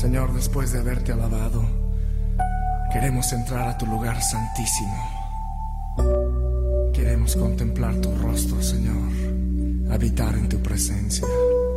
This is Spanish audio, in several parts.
Señor, después de haberte alabado, queremos entrar a tu lugar santísimo. Queremos contemplar tu rostro, Señor, habitar en tu presencia.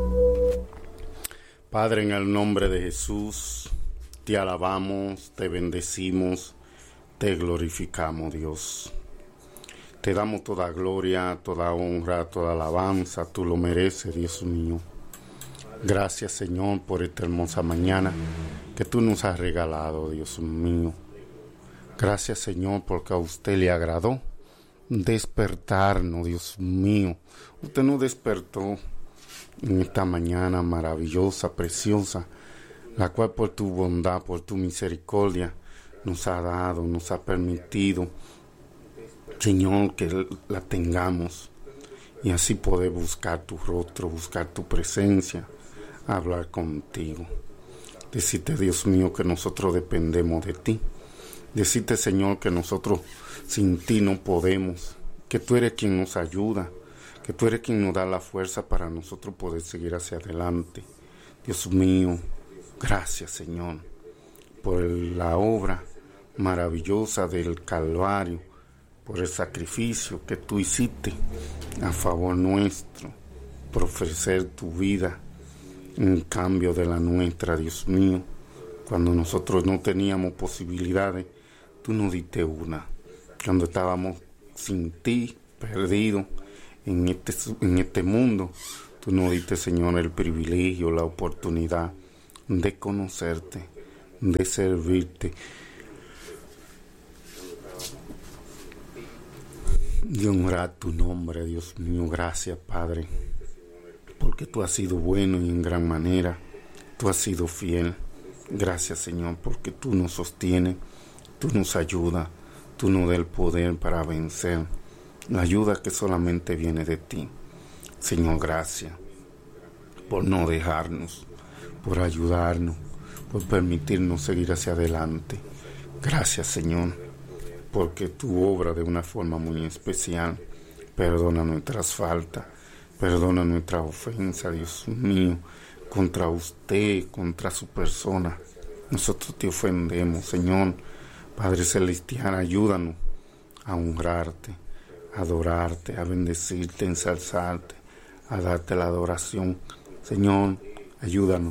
Padre, en el nombre de Jesús, te alabamos, te bendecimos, te glorificamos, Dios. Te damos toda gloria, toda honra, toda alabanza, tú lo mereces, Dios mío. Gracias, Señor, por esta hermosa mañana que tú nos has regalado, Dios mío. Gracias, Señor, porque a usted le agradó despertarnos, Dios mío. Usted nos despertó en esta mañana maravillosa, preciosa, la cual por tu bondad, por tu misericordia nos ha dado, nos ha permitido, Señor, que la tengamos y así poder buscar tu rostro, buscar tu presencia, hablar contigo. Decirte, Dios mío, que nosotros dependemos de ti. Decirte, Señor, que nosotros sin ti no podemos, que tú eres quien nos ayuda, que tú eres quien nos da la fuerza para nosotros poder seguir hacia adelante. Dios mío, gracias, Señor, por la obra maravillosa del Calvario, por el sacrificio que tú hiciste a favor nuestro, por ofrecer tu vida en cambio de la nuestra, Dios mío. Cuando nosotros no teníamos posibilidades, tú nos diste una. Cuando estábamos sin ti, perdidos en este mundo, tú nos diste, Señor, el privilegio, la oportunidad de conocerte, de servirte, de honrar tu nombre, Dios mío. Gracias, Padre, porque tú has sido bueno y en gran manera, tú has sido fiel. Gracias, Señor, porque tú nos sostienes, tú nos ayudas, tú nos das el poder para vencer, la ayuda que solamente viene de ti. Señor, gracias por no dejarnos, por ayudarnos, por permitirnos seguir hacia adelante. Gracias, Señor, porque tú obras de una forma muy especial. Perdona nuestras faltas, perdona nuestras ofensas, Dios mío, contra usted, contra su persona. Nosotros te ofendemos, Señor. Padre Celestial, ayúdanos a honrarte, a adorarte, a bendecirte, a ensalzarte, a darte la adoración. Señor, ayúdanos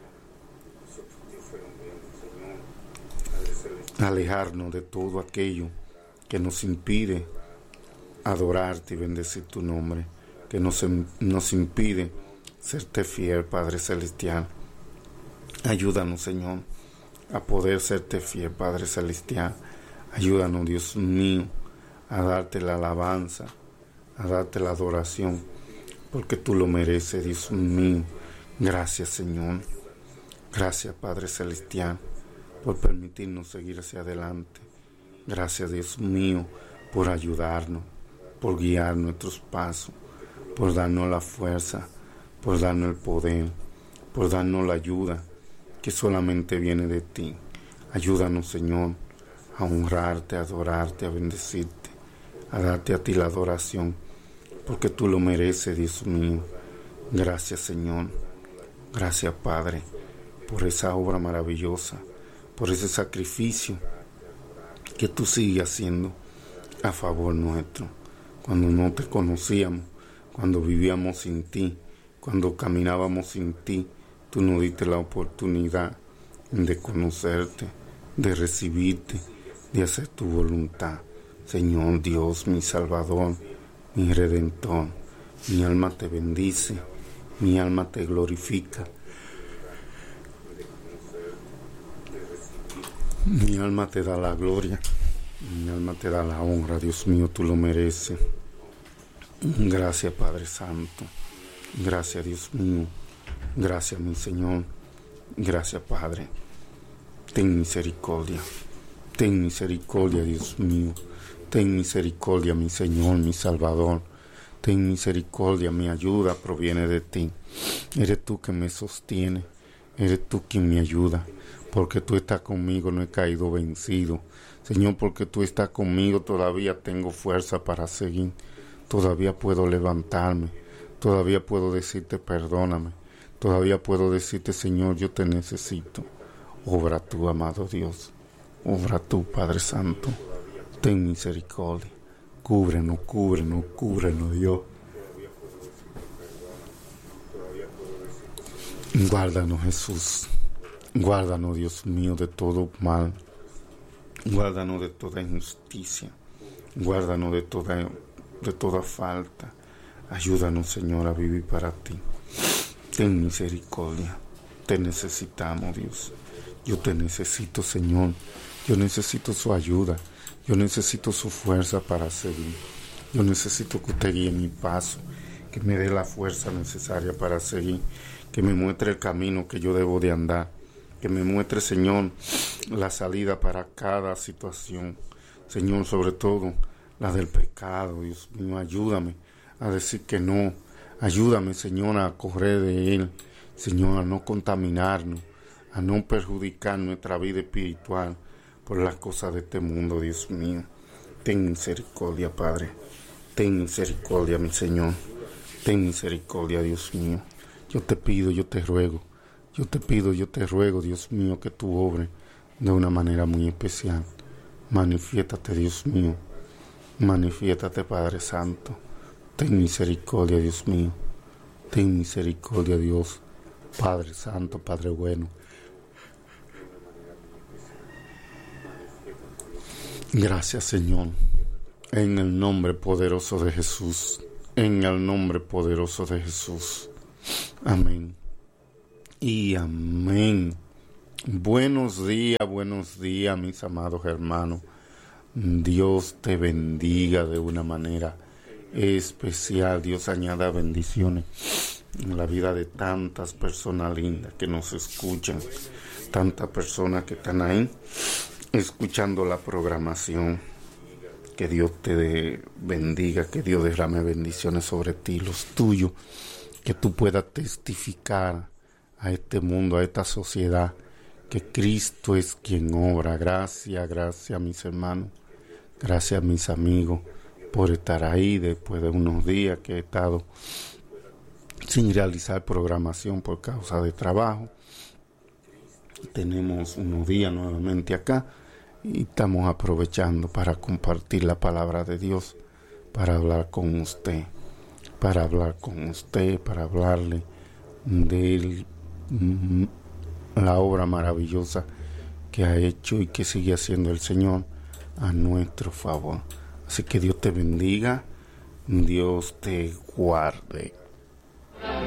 a alejarnos de todo aquello que nos impide adorarte y bendecir tu nombre, que nos impide serte fiel, Padre Celestial. Ayúdanos, Señor, a poder serte fiel, Padre Celestial. Ayúdanos, Dios mío, a darte la alabanza, a darte la adoración, porque tú lo mereces, Dios mío. Gracias, Señor. Gracias, Padre Celestial, por permitirnos seguir hacia adelante. Gracias, Dios mío, por ayudarnos, por guiar nuestros pasos, por darnos la fuerza, por darnos el poder, por darnos la ayuda que solamente viene de ti. Ayúdanos, Señor, a honrarte, a adorarte, a bendecirte, a darte a ti la adoración, porque tú lo mereces, Dios mío. Gracias, Señor. Gracias, Padre, por esa obra maravillosa, por ese sacrificio que tú sigues haciendo a favor nuestro. Cuando no te conocíamos, cuando vivíamos sin ti, cuando caminábamos sin ti, tú nos diste la oportunidad de conocerte, de recibirte, de hacer tu voluntad. Señor Dios, mi Salvador, mi Redentor, mi alma te bendice, mi alma te glorifica, mi alma te da la gloria, mi alma te da la honra. Dios mío, tú lo mereces. Gracias, Padre Santo. Gracias, Dios mío. Gracias, mi Señor. Gracias, Padre. Ten misericordia. Ten misericordia, Dios mío. Ten misericordia, mi Señor, mi Salvador. Ten misericordia, mi ayuda proviene de ti. Eres tú que me sostiene. Eres tú quien me ayuda. Porque tú estás conmigo, no he caído vencido. Señor, porque tú estás conmigo, todavía tengo fuerza para seguir. Todavía puedo levantarme. Todavía puedo decirte perdóname. Todavía puedo decirte, Señor, yo te necesito. Obra tú, amado Dios. Obra tú, Padre Santo. Ten misericordia. Cúbrenos, cúbrenos, cúbrenos, Dios. Guárdanos, Jesús. Guárdanos, Dios mío, de todo mal. Guárdanos de toda injusticia. Guárdanos de toda falta. Ayúdanos, Señor, a vivir para ti. Ten misericordia. Te necesitamos, Dios. Yo te necesito, Señor. Yo necesito su ayuda. Yo necesito su fuerza para seguir. Yo necesito que usted guíe mi paso, que me dé la fuerza necesaria para seguir, que me muestre el camino que yo debo de andar, que me muestre, Señor, la salida para cada situación. Señor, sobre todo la del pecado. Dios mío, ayúdame a decir que no. Ayúdame, Señor, a correr de él. Señor, a no contaminarnos, a no perjudicar nuestra vida espiritual por las cosas de este mundo, Dios mío. Ten misericordia, Padre. Ten misericordia, mi Señor. Ten misericordia, Dios mío. Yo te pido, yo te ruego. Yo te pido, yo te ruego, Dios mío, que tú obres de una manera muy especial. Manifiéstate, Dios mío. Manifiéstate, Padre Santo. Ten misericordia, Dios mío. Ten misericordia, Dios. Padre Santo, Padre bueno. Gracias, Señor, en el nombre poderoso de Jesús, en el nombre poderoso de Jesús. Amén y amén. Buenos días, mis amados hermanos. Dios te bendiga de una manera especial. Dios añada bendiciones en la vida de tantas personas lindas que nos escuchan, tantas personas que están ahí escuchando la programación. Que Dios te bendiga, que Dios derrame bendiciones sobre ti, los tuyos, que tú puedas testificar a este mundo, a esta sociedad, que Cristo es quien obra. Gracias, mis hermanos, gracias, mis amigos, por estar ahí después de unos días que he estado sin realizar programación por causa de trabajo. Tenemos unos días nuevamente acá y estamos aprovechando para compartir la palabra de Dios, para hablar con usted, para hablarle de la obra maravillosa que ha hecho y que sigue haciendo el Señor a nuestro favor. Así que Dios te bendiga, Dios te guarde.